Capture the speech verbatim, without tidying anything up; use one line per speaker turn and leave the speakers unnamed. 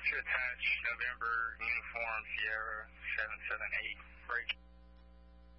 to attach November uniform Sierra seven seven eight break.